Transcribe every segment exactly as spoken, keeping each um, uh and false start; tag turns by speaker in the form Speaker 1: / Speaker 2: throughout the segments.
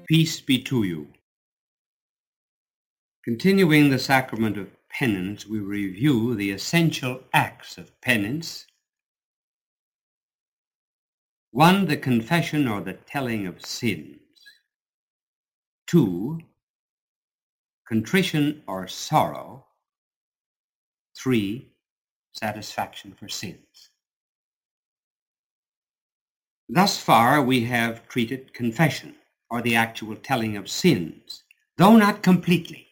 Speaker 1: Peace be to you. Continuing the sacrament of penance, we review the essential acts of penance. One, the confession or the telling of sins. Two, contrition or sorrow. Three, satisfaction for sins. Thus far we have treated confession, or the actual telling of sins, though not completely.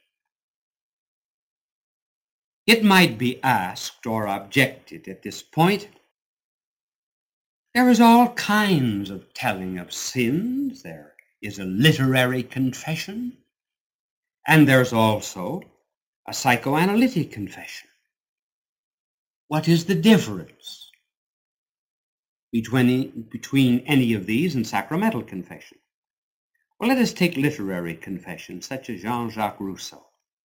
Speaker 1: It might be asked or objected at this point, there is all kinds of telling of sins. There is a literary confession, and there's also a psychoanalytic confession. What is the difference between, between any of these and sacramental confession? Well, let us take literary confession, such as Jean-Jacques Rousseau.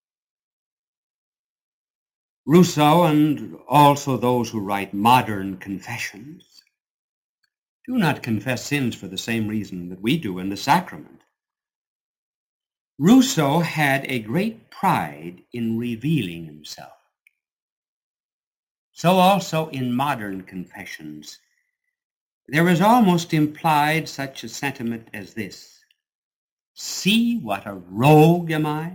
Speaker 1: Rousseau, and also those who write modern confessions, do not confess sins for the same reason that we do in the sacrament. Rousseau had a great pride in revealing himself. So also in modern confessions, there is almost implied such a sentiment as this: see what a rogue am I?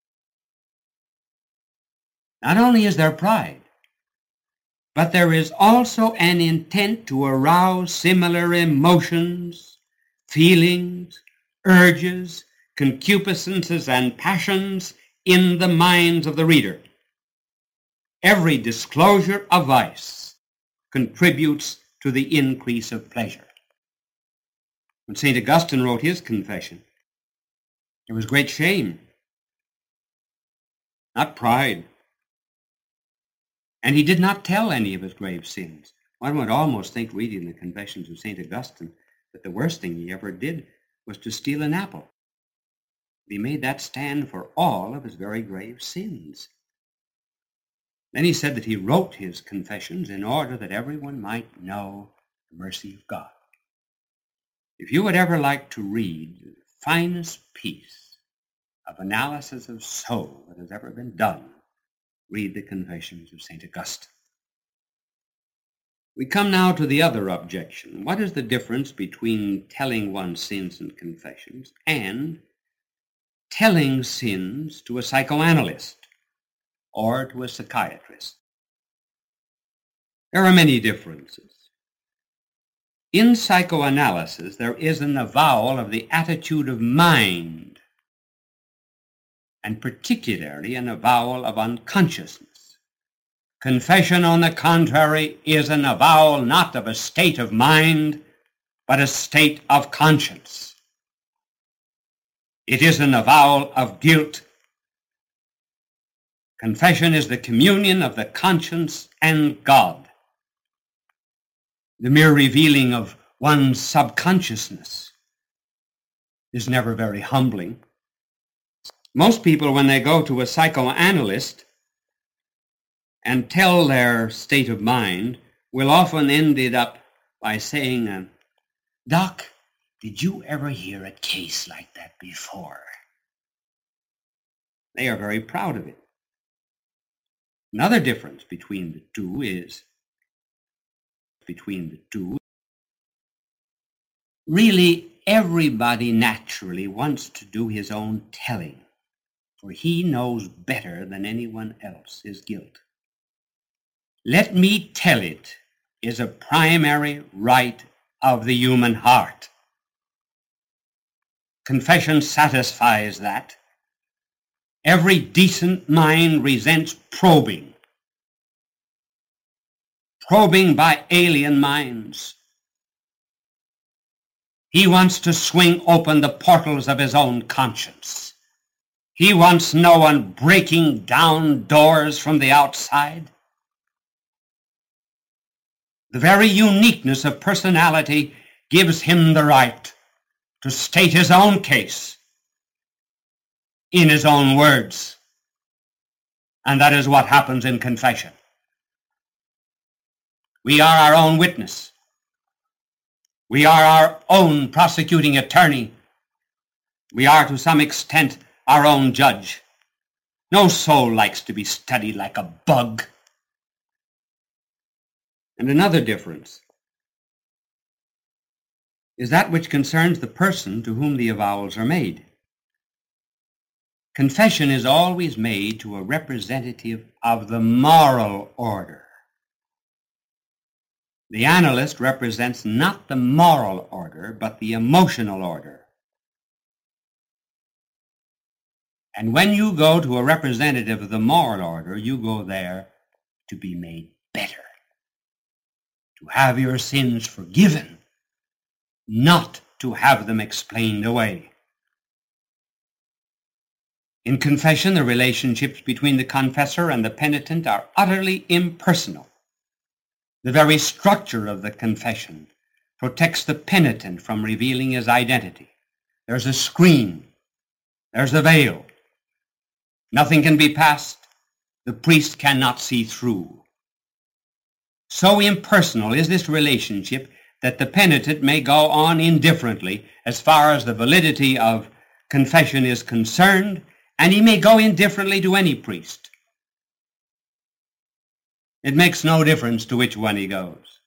Speaker 1: Not only is there pride, but there is also an intent to arouse similar emotions, feelings, urges, concupiscences, and passions in the minds of the reader. Every disclosure of vice contributes to the increase of pleasure. When Saint Augustine wrote his confession, there was great shame, not pride. And he did not tell any of his grave sins. One would almost think, reading the confessions of Saint Augustine, that the worst thing he ever did was to steal an apple. He made that stand for all of his very grave sins. Then he said that he wrote his confessions in order that everyone might know the mercy of God. If you would ever like to read the finest piece of analysis of soul that has ever been done, read the confessions of Saint Augustine. We come now to the other objection. What is the difference between telling one's sins and confessions and telling sins to a psychoanalyst or to a psychiatrist? There are many differences. In psychoanalysis, there is an avowal of the attitude of mind, and particularly an avowal of unconsciousness. Confession, on the contrary, is an avowal not of a state of mind, but a state of conscience. It is an avowal of guilt. Confession is the communion of the conscience and God. The mere revealing of one's subconsciousness is never very humbling. Most people, when they go to a psychoanalyst and tell their state of mind, will often end it up by saying, uh, Doc, did you ever hear a case like that before? They are very proud of it. Another difference between the two is, between the two, really everybody naturally wants to do his own telling, for he knows better than anyone else his guilt. Let me tell it is a primary right of the human heart. Confession satisfies that. Every decent mind resents probing. Probing by alien minds. He wants to swing open the portals of his own conscience. He wants no one breaking down doors from the outside. The very uniqueness of personality gives him the right to state his own case in his own words. And that is what happens in confession. We are our own witness. We are our own prosecuting attorney. We are to some extent our own judge. No soul likes to be studied like a bug. And another difference is that which concerns the person to whom the avowals are made. Confession is always made to a representative of the moral order. The analyst represents not the moral order, but the emotional order. And when you go to a representative of the moral order, you go there to be made better, to have your sins forgiven, not to have them explained away. In confession, the relationships between the confessor and the penitent are utterly impersonal. The very structure of the confession protects the penitent from revealing his identity. There's a screen. There's a veil. Nothing can be passed. The priest cannot see through. So impersonal is this relationship that the penitent may go on indifferently as far as the validity of confession is concerned, and he may go indifferently to any priest. It makes no difference to which one he goes.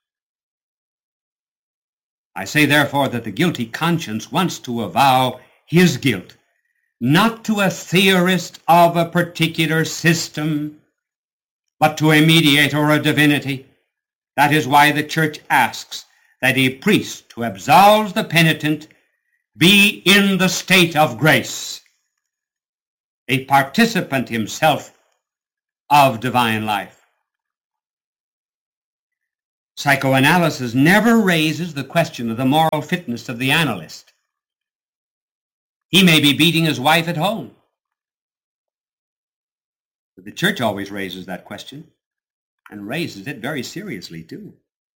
Speaker 1: I say, therefore, that the guilty conscience wants to avow his guilt, not to a theorist of a particular system, but to a mediator or a divinity. That is why the Church asks that a priest who absolves the penitent be in the state of grace, a participant himself of divine life. Psychoanalysis never raises the question of the moral fitness of the analyst. He may be beating his wife at home. But the Church always raises that question, and raises it very seriously too.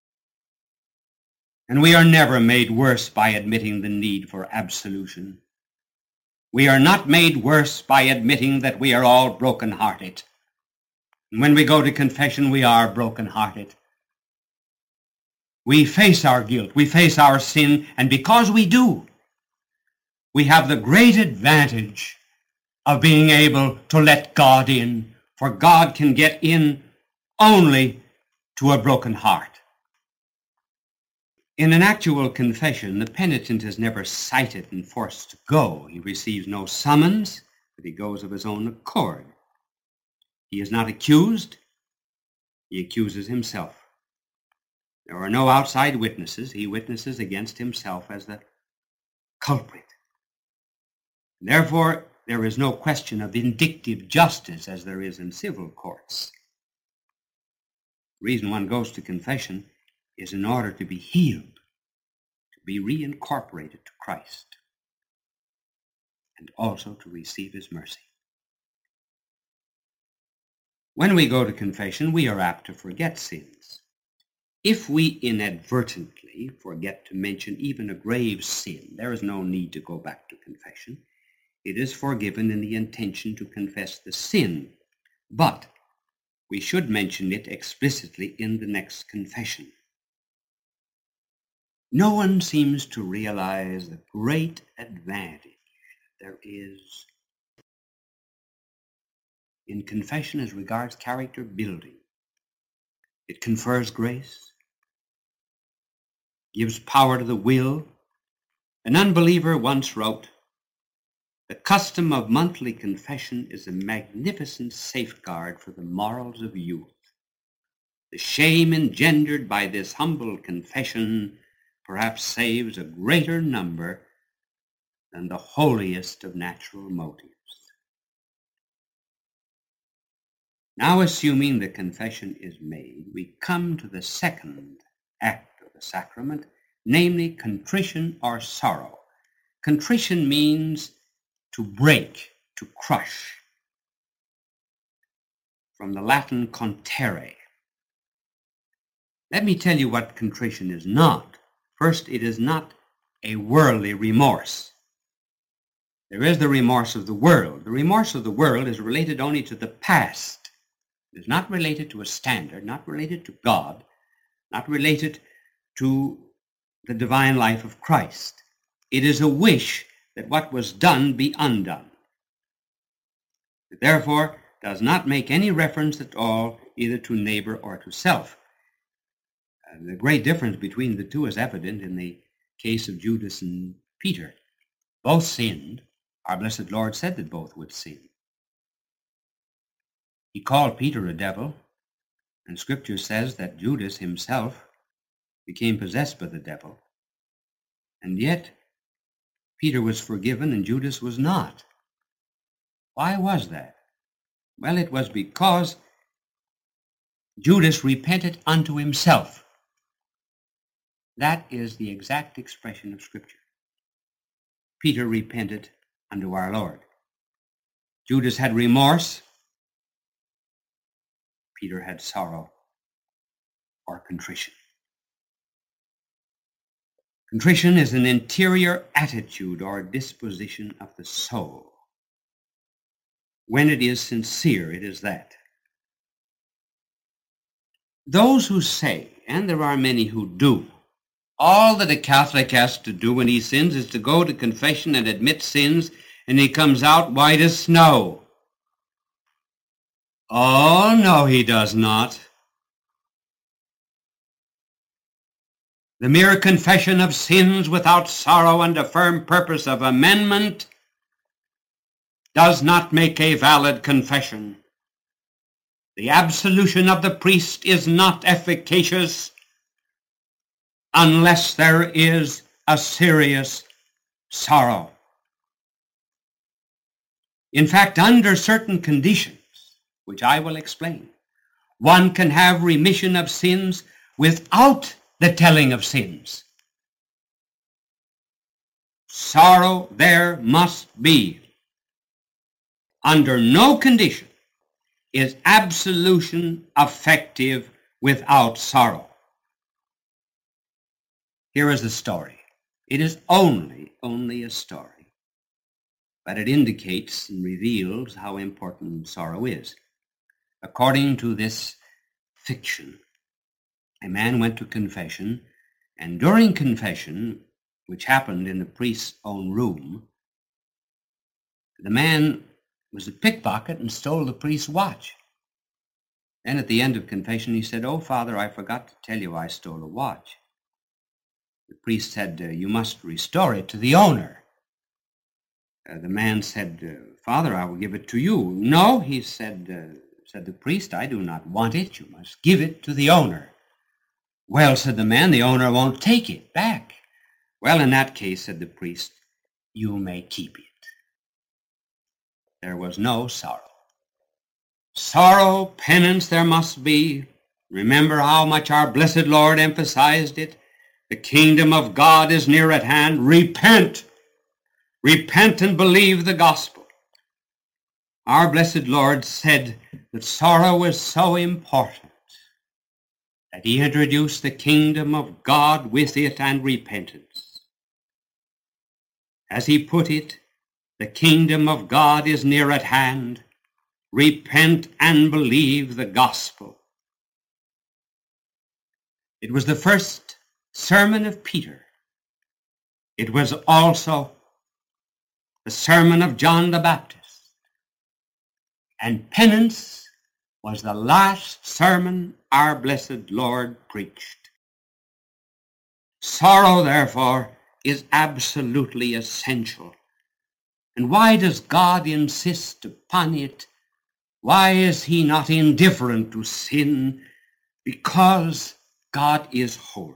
Speaker 1: And we are never made worse by admitting the need for absolution. We are not made worse by admitting that we are all broken-hearted. And when we go to confession, we are broken-hearted. We face our guilt, we face our sin, and because we do, we have the great advantage of being able to let God in, for God can get in only to a broken heart. In an actual confession, the penitent is never cited and forced to go. He receives no summons, but he goes of his own accord. He is not accused, he accuses himself. There are no outside witnesses. He witnesses against himself as the culprit. Therefore, there is no question of vindictive justice as there is in civil courts. The reason one goes to confession is in order to be healed, to be reincorporated to Christ, and also to receive his mercy. When we go to confession, we are apt to forget sins. If we inadvertently forget to mention even a grave sin, there is no need to go back to confession. It is forgiven in the intention to confess the sin, but we should mention it explicitly in the next confession. No one seems to realize the great advantage there is in confession as regards character building. It confers grace, gives power to the will. An unbeliever once wrote, "The custom of monthly confession is a magnificent safeguard for the morals of youth. The shame engendered by this humble confession perhaps saves a greater number than the holiest of natural motives." Now, assuming the confession is made, we come to the second act of the sacrament, namely contrition or sorrow. Contrition means to break, to crush, from the Latin contere. Let me tell you what contrition is not. First, it is not a worldly remorse. There is the remorse of the world. The remorse of the world is related only to the past. It is not related to a standard, not related to God, not related to the divine life of Christ. It is a wish that what was done be undone. It therefore does not make any reference at all either to neighbor or to self. And the great difference between the two is evident in the case of Judas and Peter. Both sinned. Our blessed Lord said that both would sin. He called Peter a devil, and Scripture says that Judas himself became possessed by the devil. And yet, Peter was forgiven and Judas was not. Why was that? Well, it was because Judas repented unto himself. That is the exact expression of Scripture. Peter repented unto our Lord. Judas had remorse. Peter had sorrow or contrition. Contrition is an interior attitude or disposition of the soul. When it is sincere, it is that. Those who say, and there are many who do, all that a Catholic has to do when he sins is to go to confession and admit sins, and he comes out white as snow. Oh, no, he does not. The mere confession of sins without sorrow and a firm purpose of amendment does not make a valid confession. The absolution of the priest is not efficacious unless there is a serious sorrow. In fact, under certain conditions, which I will explain, one can have remission of sins without the telling of sins. Sorrow there must be. Under no condition is absolution effective without sorrow. Here is the story. It is only, only a story, but it indicates and reveals how important sorrow is. According to this fiction, a man went to confession, and during confession, which happened in the priest's own room, the man was a pickpocket and stole the priest's watch. Then at the end of confession, he said, "Oh, Father, I forgot to tell you I stole a watch." The priest said, uh, "You must restore it to the owner." Uh, the man said, uh, "Father, I will give it to you." "No," he said, uh, said the priest, "I do not want it. You must give it to the owner." "Well," said the man, "the owner won't take it back." "Well, in that case," said the priest, "you may keep it." There was no sorrow. Sorrow, penance there must be. Remember how much our blessed Lord emphasized it. The kingdom of God is near at hand. Repent. Repent and believe the gospel. Our blessed Lord said that sorrow was so important that he introduced the kingdom of God with it and repentance. As he put it, the kingdom of God is near at hand. Repent and believe the gospel. It was the first sermon of Peter. It was also the sermon of John the Baptist. And penance was the last sermon our blessed Lord preached. Sorrow, therefore, is absolutely essential. And why does God insist upon it? Why is he not indifferent to sin? Because God is holy.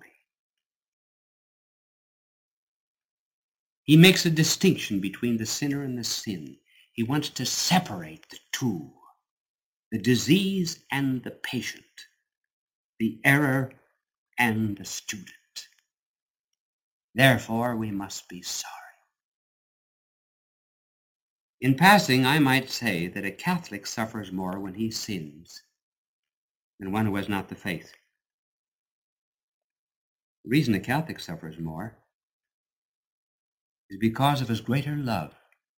Speaker 1: He makes a distinction between the sinner and the sin. He wants to separate the two, the disease and the patient, the error and the student. Therefore, we must be sorry. In passing, I might say that a Catholic suffers more when he sins than one who has not the faith. The reason a Catholic suffers more is because of his greater love.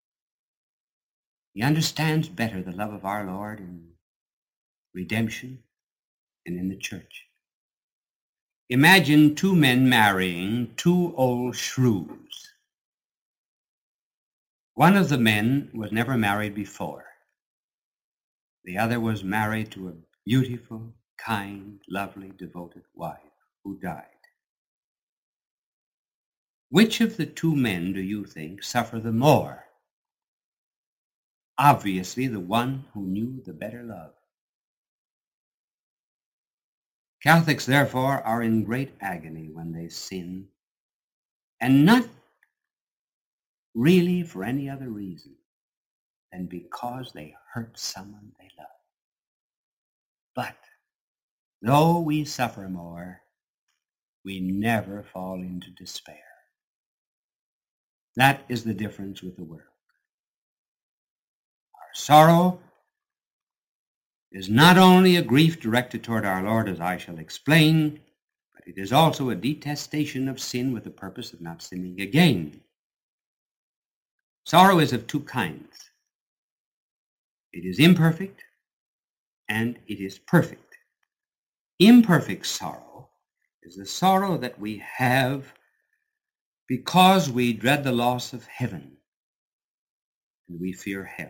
Speaker 1: He understands better the love of our Lord in redemption and in the church. Imagine two men marrying two old shrews. One of the men was never married before. The other was married to a beautiful, kind, lovely, devoted wife who died. Which of the two men do you think suffer the more? Obviously, the one who knew the better love. Catholics, therefore, are in great agony when they sin, and not really for any other reason than because they hurt someone they love. But though we suffer more, we never fall into despair. That is the difference with the world. Our sorrow is not only a grief directed toward our Lord, as I shall explain, but it is also a detestation of sin with the purpose of not sinning again. Sorrow is of two kinds. It is imperfect and it is perfect. Imperfect sorrow is the sorrow that we have because we dread the loss of heaven and we fear hell.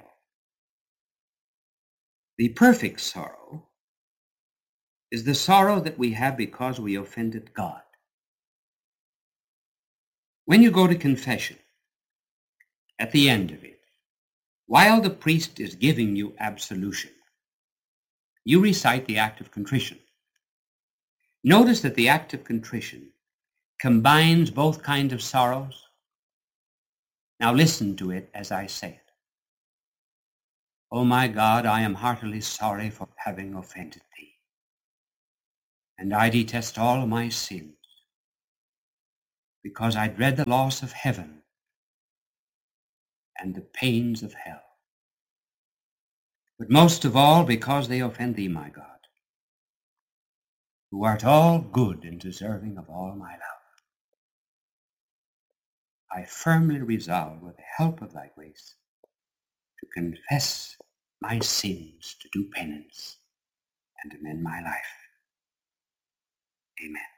Speaker 1: The perfect sorrow is the sorrow that we have because we offended God. When you go to confession, at the end of it, while the priest is giving you absolution, you recite the act of contrition. Notice that the act of contrition combines both kinds of sorrows. Now listen to it as I say it. O my God, I am heartily sorry for having offended thee, and I detest all my sins, because I dread the loss of heaven and the pains of hell, but most of all because they offend thee, my God, who art all good and deserving of all my love. I firmly resolve, with the help of thy grace, to confess my sins, to do penance, and amend my life. Amen.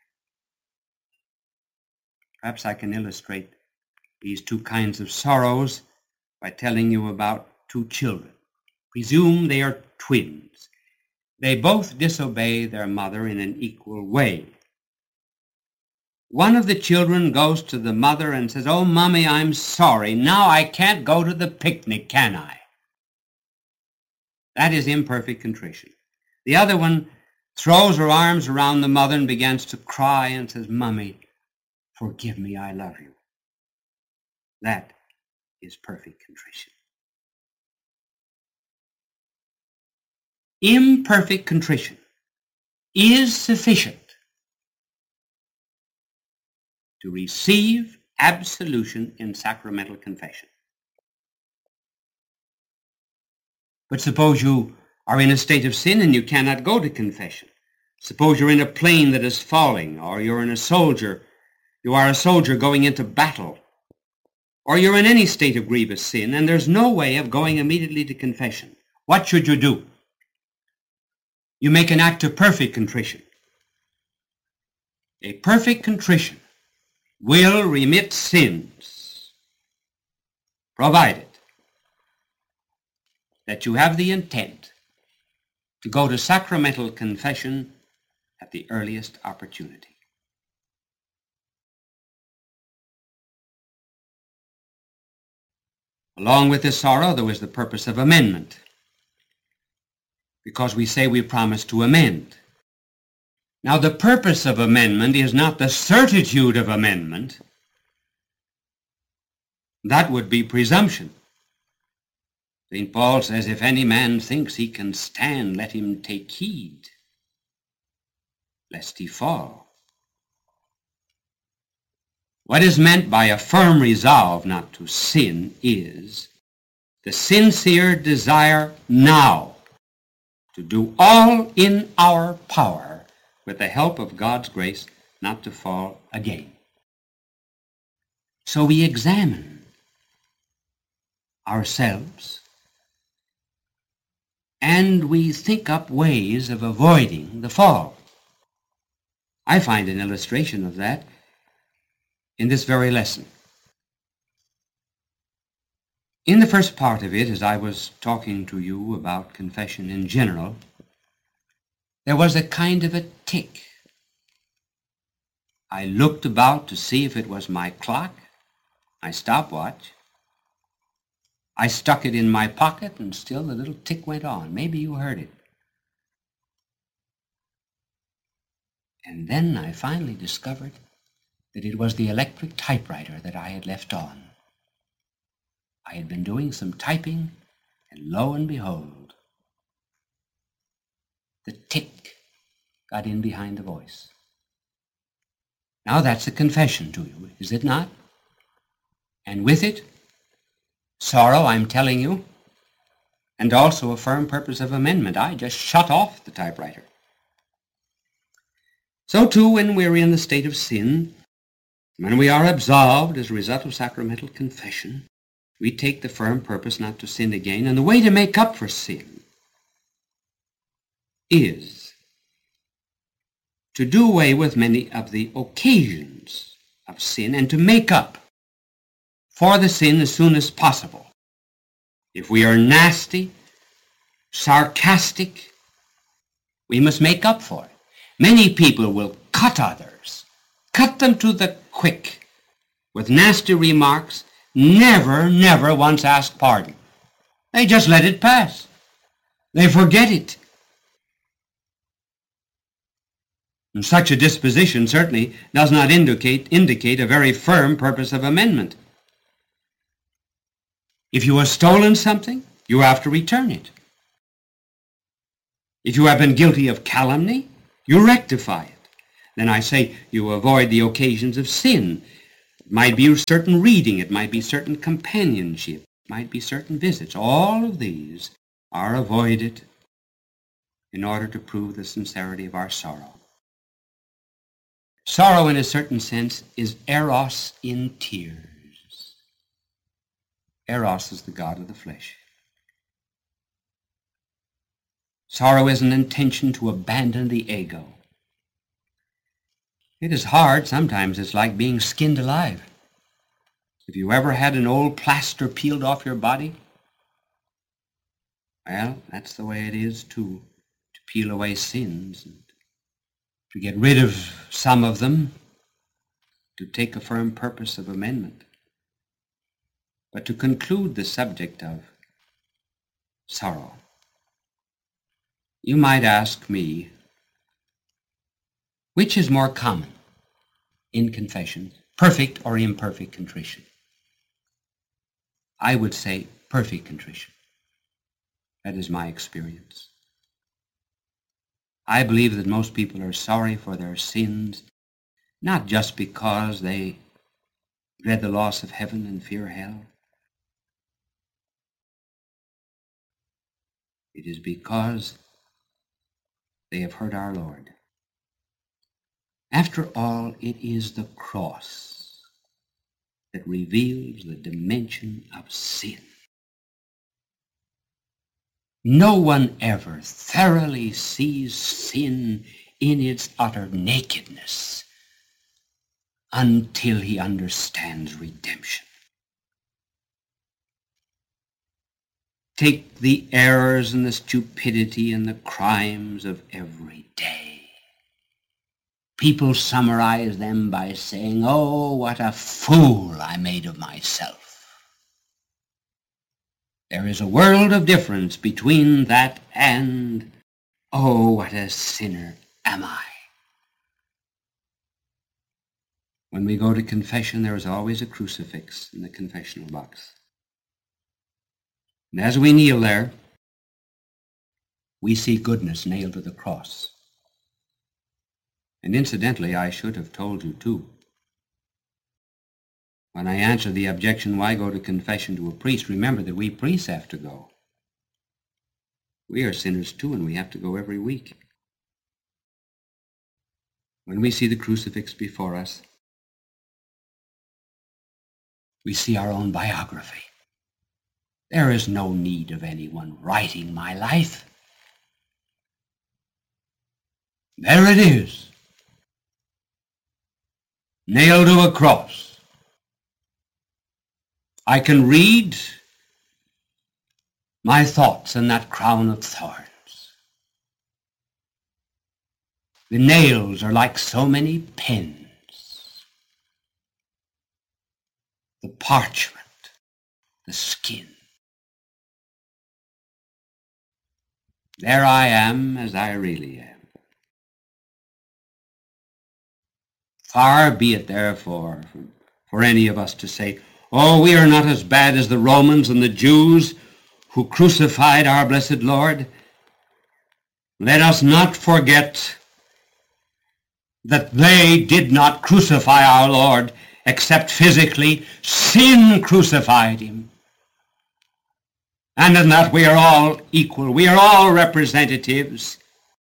Speaker 1: Perhaps I can illustrate these two kinds of sorrows by telling you about two children. Presume they are twins. They both disobey their mother in an equal way. One of the children goes to the mother and says, "Oh, Mommy, I'm sorry. Now I can't go to the picnic, can I?" That is imperfect contrition. The other one throws her arms around the mother and begins to cry and says, "Mommy, forgive me, I love you." That is perfect contrition. Imperfect contrition is sufficient to receive absolution in sacramental confession. But suppose you are in a state of sin and you cannot go to confession. Suppose you're in a plane that is falling, or you're in a soldier, you are a soldier going into battle, or you're in any state of grievous sin, and there's no way of going immediately to confession. What should you do? You make an act of perfect contrition. A perfect contrition will remit sins, provided that you have the intent to go to sacramental confession at the earliest opportunity. Along with this sorrow, there was the purpose of amendment, because we say we promise to amend. Now, the purpose of amendment is not the certitude of amendment. That would be presumption. Saint Paul says, "If any man thinks he can stand, let him take heed, lest he fall." What is meant by a firm resolve not to sin is the sincere desire now to do all in our power, with the help of God's grace, not to fall again. So we examine ourselves and we think up ways of avoiding the fall. I find an illustration of that in this very lesson. In the first part of it, as I was talking to you about confession in general, there was a kind of a tick. I looked about to see if it was my clock, my stopwatch. I stuck it in my pocket, and still the little tick went on. Maybe you heard it. And then I finally discovered that it was the electric typewriter that I had left on. I had been doing some typing, and lo and behold, the tick got in behind the voice. Now that's a confession to you, is it not? And with it, sorrow, I'm telling you, and also a firm purpose of amendment. I just shut off the typewriter. So too, when we're in the state of sin, when we are absolved as a result of sacramental confession, we take the firm purpose not to sin again, and the way to make up for sin is to do away with many of the occasions of sin and to make up for the sin as soon as possible. If we are nasty, sarcastic, we must make up for it. Many people will cut others, cut them to the quick with nasty remarks, never, never once ask pardon. They just let it pass. They forget it. And such a disposition certainly does not indicate, indicate a very firm purpose of amendment. If you have stolen something, you have to return it. If you have been guilty of calumny, you rectify it. Then I say you avoid the occasions of sin. It might be certain reading, it might be certain companionship, it might be certain visits. All of these are avoided in order to prove the sincerity of our sorrow. Sorrow, in a certain sense, is eros in tears. Eros is the god of the flesh. Sorrow is an intention to abandon the ego. It is hard. Sometimes it's like being skinned alive. Have you ever had an old plaster peeled off your body? Well, that's the way it is, too, to peel away sins and to get rid of some of them, to take a firm purpose of amendment. But to conclude the subject of sorrow, you might ask me, which is more common in confession, perfect or imperfect contrition? I would say perfect contrition. That is my experience. I believe that most people are sorry for their sins, not just because they dread the loss of heaven and fear hell. It is because they have heard our Lord. After all, it is the cross that reveals the dimension of sin. No one ever thoroughly sees sin in its utter nakedness until he understands redemption. Take the errors and the stupidity and the crimes of every day. People summarize them by saying, "Oh, what a fool I made of myself." There is a world of difference between that and, "Oh, what a sinner am I." When we go to confession, there is always a crucifix in the confessional box. And as we kneel there, we see goodness nailed to the cross. And incidentally, I should have told you too. When I answer the objection, why go to confession to a priest, remember that we priests have to go. We are sinners too, and we have to go every week. When we see the crucifix before us, we see our own biography. There is no need of anyone writing my life. There it is, nailed to a cross. I can read my thoughts in that crown of thorns. The nails are like so many pens. The parchment, the skin. There I am as I really am. Far be it therefore for any of us to say, oh, we are not as bad as the Romans and the Jews who crucified our blessed Lord. Let us not forget that they did not crucify our Lord except physically. Sin crucified him. And in that we are all equal. We are all representatives.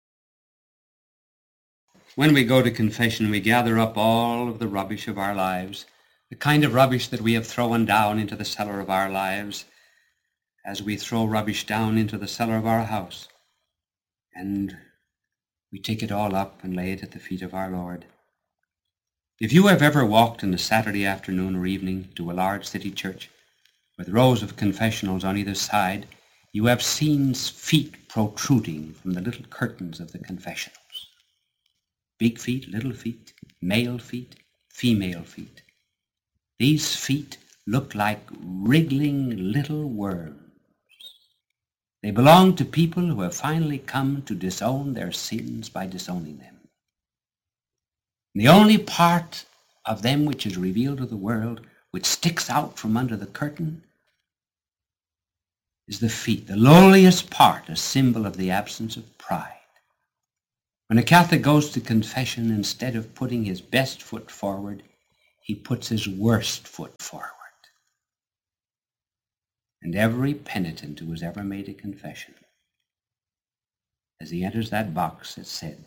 Speaker 1: When we go to confession, we gather up all of the rubbish of our lives, the kind of rubbish that we have thrown down into the cellar of our lives, as we throw rubbish down into the cellar of our house. And we take it all up and lay it at the feet of our Lord. If you have ever walked in a Saturday afternoon or evening to a large city church with rows of confessionals on either side, you have seen feet protruding from the little curtains of the confessionals. Big feet, little feet, male feet, female feet. These feet look like wriggling little worms. They belong to people who have finally come to disown their sins by disowning them. The only part of them which is revealed to the world, which sticks out from under the curtain, is the feet, the lowliest part, a symbol of the absence of pride. When a Catholic goes to confession, instead of putting his best foot forward, he puts his worst foot forward. And every penitent who has ever made a confession, as he enters that box, has said,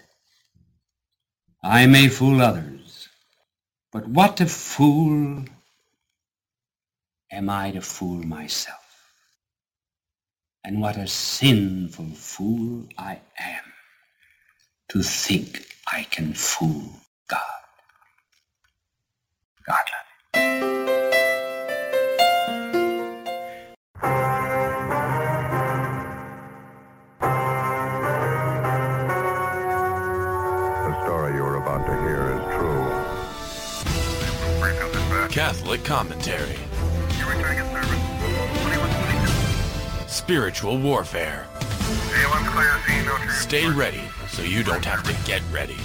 Speaker 1: I may fool others, but what a fool am I to fool myself? And what a sinful fool I am to think I can fool God. God love you.
Speaker 2: Catholic commentary. Spiritual warfare. Stay ready so you don't have to get ready.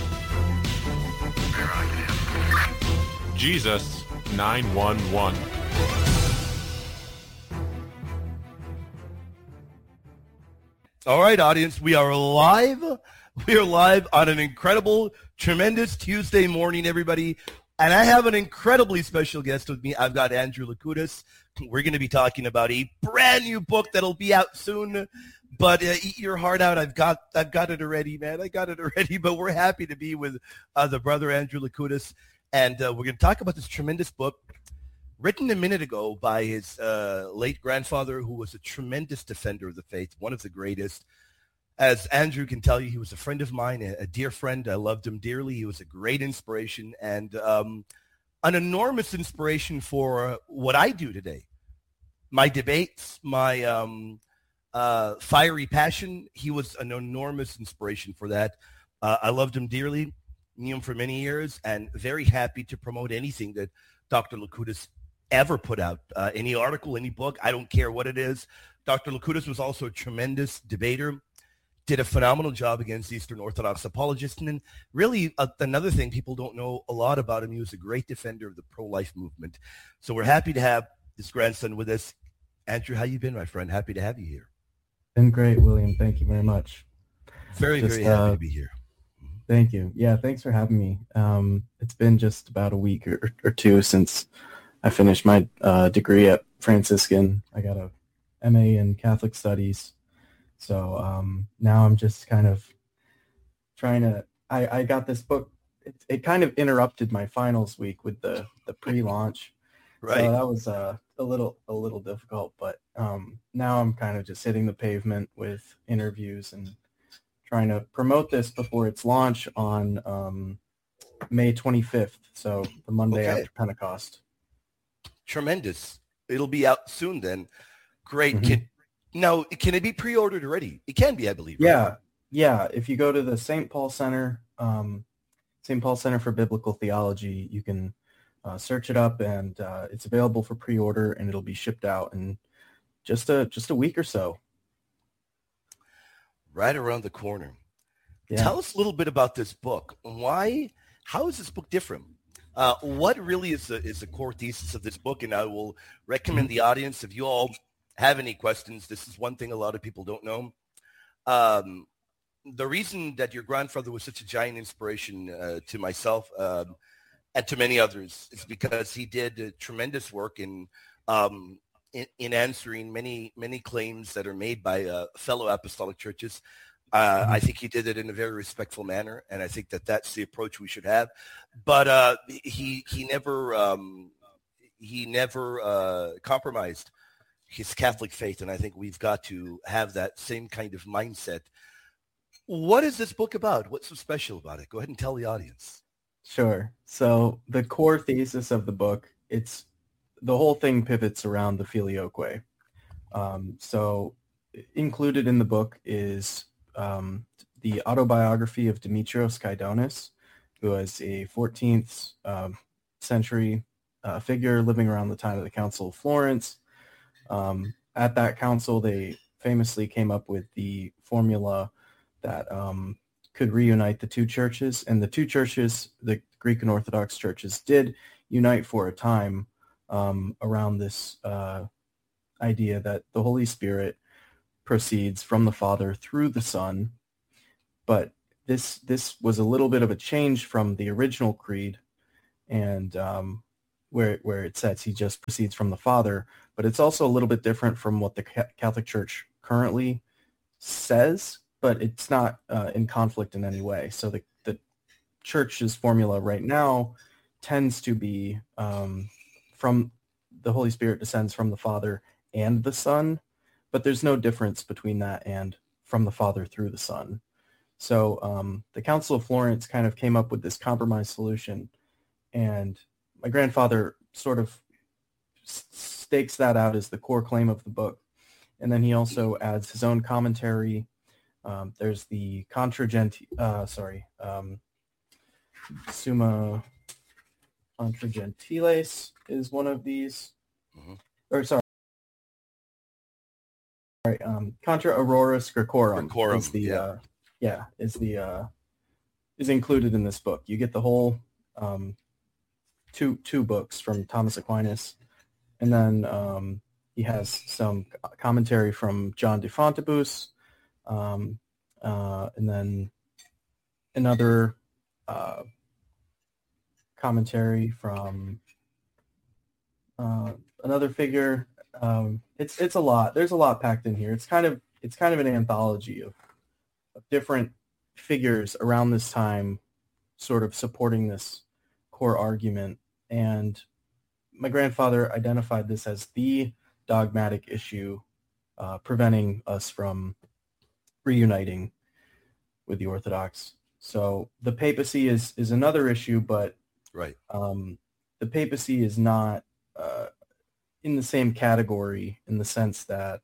Speaker 2: Jesus nine one one.
Speaker 3: All right, audience, we are live. We are live on an incredible, tremendous Tuesday morning, everybody. And I have an incredibly special guest with me. I've got Andrew Loukoutas. We're going to be talking about a brand new book that'll be out soon. But uh, eat your heart out. I've got I've got it already, man. I got it already. But we're happy to be with uh, the brother Andrew Loukoutas. And uh, we're going to talk about this tremendous book written a minute ago by his uh, late grandfather, who was a tremendous defender of the faith, one of the greatest. As Andrew can tell you, he was a friend of mine, a, a dear friend. I loved him dearly. He was a great inspiration and um, an enormous inspiration for uh, what I do today. My debates, my um, uh, fiery passion, he was an enormous inspiration for that. Uh, I loved him dearly, knew him for many years, and very happy to promote anything that Doctor Loukoutas ever put out. Uh, any article, any book, I don't care what it is. Doctor Loukoutas was also a tremendous debater. Did a phenomenal job against Eastern Orthodox apologists. And then really uh, another thing people don't know a lot about him, he was a great defender of the pro-life movement. So we're happy to have this grandson with us. Andrew, how you been, my friend? Happy to have you here.
Speaker 4: Been great, William. Thank you very much.
Speaker 3: Very, just, very happy uh, to be here.
Speaker 4: Thank you. Yeah, thanks for having me. Um, it's been just about a week or, or two since I finished my uh, degree at Franciscan. I got a M A in Catholic Studies. So um, now I'm just kind of trying to, I, I got this book, it, it kind of interrupted my finals week with the, the pre-launch.
Speaker 3: Right.
Speaker 4: So that was uh, a little a little difficult, but um, now I'm kind of just hitting the pavement with interviews and trying to promote this before its launch on um, May twenty-fifth, so the Monday okay. after Pentecost.
Speaker 3: Tremendous. It'll be out soon then. Great.
Speaker 4: Mm-hmm.
Speaker 3: Can, Now, can it be pre-ordered already? It can be, I believe. Right?
Speaker 4: Yeah, yeah. If you go to the Saint Paul Center, um, Saint Paul Center for Biblical Theology, you can uh, search it up, and uh, it's available for pre-order, and it'll be shipped out in just a just a week or so.
Speaker 3: Right around the corner.
Speaker 4: Yeah.
Speaker 3: Tell us a little bit about this book. Why? How is this book different? Uh, what really is the is the core thesis of this book? And I will recommend the audience, if you all have any questions, this is one thing a lot of people don't know. Um, the reason that your grandfather was such a giant inspiration uh, to myself um, and to many others is because he did uh, tremendous work in, um, in in answering many many claims that are made by uh, fellow apostolic churches. Uh, I think he did it in a very respectful manner, and I think that that's the approach we should have. But uh, he he never um, he never uh, compromised his Catholic faith, and I think we've got to have that same kind of mindset. What is this book about? What's so special about it? Go ahead and tell the audience.
Speaker 4: Sure. So the core thesis of the book, it's the whole thing pivots around the Filioque. Um, so included in the book is um, the autobiography of Demetrios Kydonis, who was a fourteenth um, century uh, figure living around the time of the Council of Florence. Um, at that council, they famously came up with the formula that um, could reunite the two churches. And the two churches, the Greek and Orthodox churches, did unite for a time um, around this uh, idea that the Holy Spirit proceeds from the Father through the Son. But this this was a little bit of a change from the original creed, and um, where where it says he just proceeds from the Father. But it's also a little bit different from what the Catholic Church currently says, but it's not uh, in conflict in any way. So the, the Church's formula right now tends to be um, from the Holy Spirit descends from the Father and the Son, but there's no difference between that and from the Father through the Son. So um, the Council of Florence kind of came up with this compromise solution, and my grandfather sort of stakes that out as the core claim of the book. And then he also adds his own commentary. Um, there's the Contra Genti- uh, sorry, um, Summa Contra Gentiles is one of these. Mm-hmm. Or sorry, sorry um, Contra Auroris Graecorum,
Speaker 3: Graecorum
Speaker 4: is the
Speaker 3: yeah.
Speaker 4: Uh, yeah is the uh, is included in this book. You get the whole um, two two books from Thomas Aquinas. And then um, he has some commentary from John de Fontibus, um, uh, and then another uh, commentary from uh, another figure. Um, it's it's a lot. There's a lot packed in here. It's kind of it's kind of an anthology of, of different figures around this time, sort of supporting this core argument. And my grandfather identified this as the dogmatic issue uh, preventing us from reuniting with the Orthodox. So the papacy is, is another issue, but
Speaker 3: right.
Speaker 4: um, the papacy is not uh, in the same category in the sense that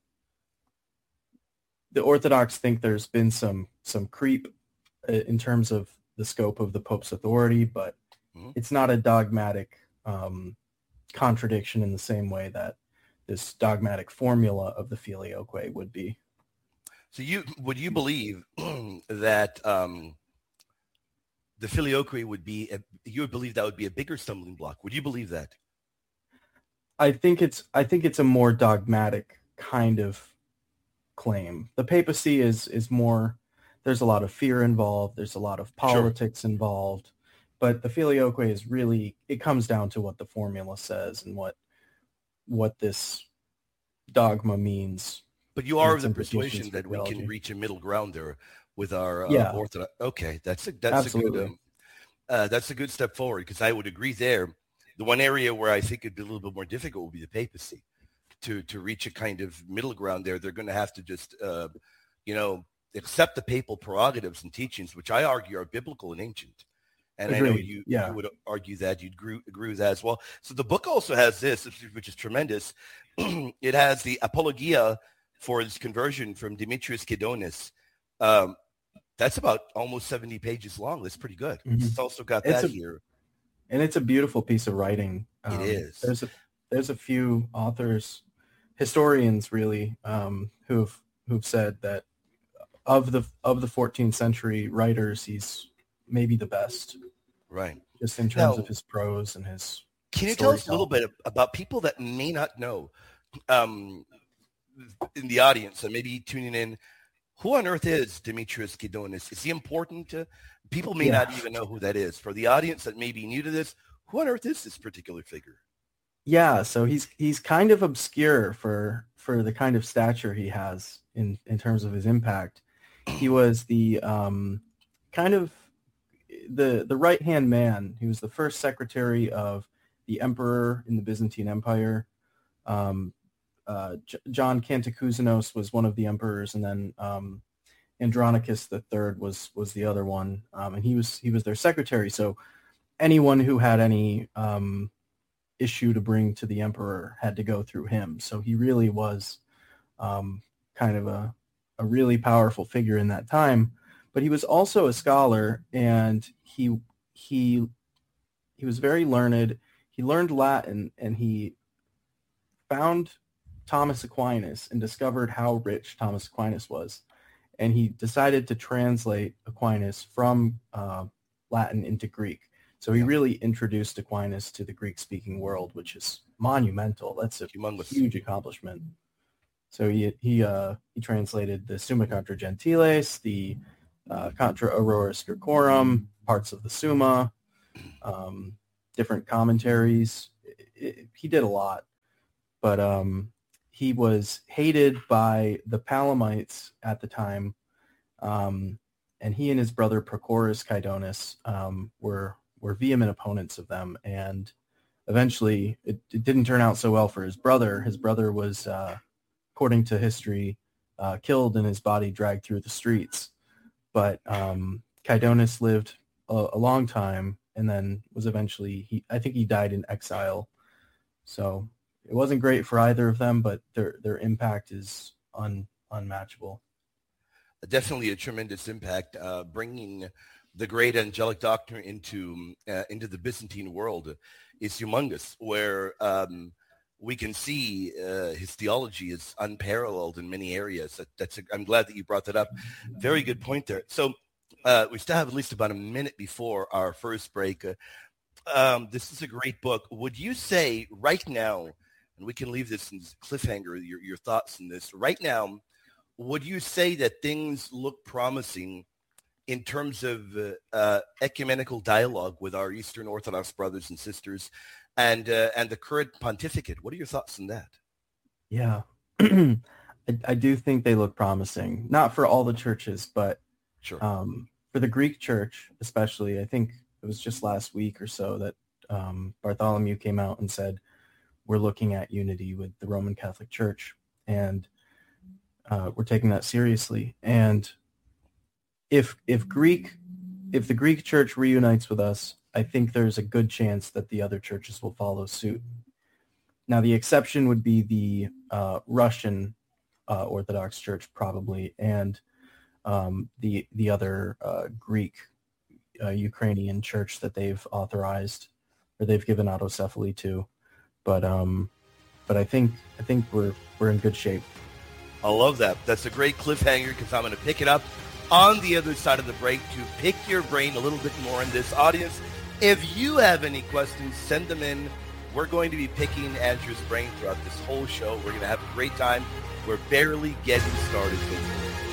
Speaker 4: the Orthodox think there's been some some creep in terms of the scope of the Pope's authority, but mm-hmm. it's not a dogmatic um, contradiction in the same way that this dogmatic formula of the Filioque would be.
Speaker 3: So you would you believe that um, the Filioque would be a, you would believe that would be a bigger stumbling block? Would you believe that?
Speaker 4: I think it's I think it's a more dogmatic kind of claim. The papacy is is more. There's a lot of fear involved. There's a lot of politics sure. involved. But the Filioque is really, it comes down to what the formula says and what what this dogma means.
Speaker 3: But you are of the persuasion that we can reach a middle ground there with our uh,
Speaker 4: yeah.
Speaker 3: Orthodox. Okay, that's a that's
Speaker 4: Absolutely.
Speaker 3: a good um, uh, that's a good step forward, because I would agree there. The one area where I think it'd be a little bit more difficult would be the papacy. To to reach a kind of middle ground there, they're going to have to just uh, you know accept the papal prerogatives and teachings, which I argue are biblical and ancient. And Agreed. I know you,
Speaker 4: yeah.
Speaker 3: you would argue that. You'd agree, agree with that as well. So the book also has this, which is tremendous. It has the Apologia for his conversion from Demetrius Kydonis. Um, that's about almost seventy pages long. That's pretty good.
Speaker 4: Mhm.
Speaker 3: It's also got
Speaker 4: It's
Speaker 3: that
Speaker 4: a-
Speaker 3: here.
Speaker 4: And it's a beautiful piece of writing. Um,
Speaker 3: It is.
Speaker 4: There's a there's a few authors, historians really, um, who've who've said that of the of the fourteenth century writers, he's maybe the best,
Speaker 3: Right.
Speaker 4: just in terms
Speaker 3: Now-
Speaker 4: of his prose and his.
Speaker 3: Can you tell us a little
Speaker 4: storytelling.
Speaker 3: bit about people that may not know um, in the audience and maybe tuning in? Who on earth is Demetrius Kydonis? Is he important to people? May
Speaker 4: Yeah.
Speaker 3: not even know who that is. For the audience that may be new to this, who on earth is this particular figure?
Speaker 4: Yeah, so he's he's kind of obscure for for the kind of stature he has in in terms of his impact. He was the um, kind of the the right hand man. He was the first secretary of the emperor in the Byzantine Empire. Um, uh, J- John Cantacuzene was one of the emperors, and then um, Andronicus the Third was was the other one, um, and he was he was their secretary. So anyone who had any um, issue to bring to the emperor had to go through him. So he really was um, kind of a a really powerful figure in that time. But he was also a scholar, and he he he was very learned. He learned Latin, and he found Thomas Aquinas and discovered how rich Thomas Aquinas was. And he decided to translate Aquinas from uh, Latin into Greek. So he really introduced Aquinas to the Greek-speaking world, which is monumental. That's a
Speaker 3: Humongous.
Speaker 4: huge accomplishment. So he he uh, he translated the Summa Contra Gentiles, the uh, Contra Auroris Graecorum, parts of the Summa, um, different commentaries. It, it, he did a lot, but um, he was hated by the Palamites at the time, um, and he and his brother Prochorus Kydonis um, were were vehement opponents of them, and eventually it, it didn't turn out so well for his brother. His brother was, uh, according to history, uh, killed and his body dragged through the streets. But um, Kydonis lived a, a long time, and then was eventually, he I think he died in exile. So it wasn't great for either of them, but their their impact is un, unmatchable.
Speaker 3: Definitely a tremendous impact, uh, bringing the great angelic doctrine into uh, into the Byzantine world is humongous, where um, we can see uh, his theology is unparalleled in many areas. That, that's a, I'm glad that you brought that up. Very good point there. So uh, we still have at least about a minute before our first break. Uh, um, this is a great book. Would you say right now, and we can leave this in cliffhanger, your, your thoughts on this, right now, would you say that things look promising in terms of uh, uh, ecumenical dialogue with our Eastern Orthodox brothers and sisters and uh, and the current pontificate? What are your thoughts on that?
Speaker 4: Yeah, I, I do think they look promising. Not for all the churches, but
Speaker 3: Sure.
Speaker 4: um, for the Greek church especially. I think it was just last week or so that um, Bartholomew came out and said, we're looking at unity with the Roman Catholic Church, and uh, we're taking that seriously. And if if Greek, if the Greek Church reunites with us, I think there's a good chance that the other churches will follow suit. Now, the exception would be the uh, Russian uh, Orthodox Church, probably, and um, the the other uh, Greek uh, Ukrainian church that they've authorized or they've given autocephaly to. But um, but I think I think we're we're in good shape.
Speaker 3: I love that. That's a great cliffhanger because I'm going to pick it up on the other side of the break to pick your brain a little bit more in this audience. If you have any questions, send them in. We're going to be picking Andrew's brain throughout this whole show. We're going to have a great time. We're barely getting started.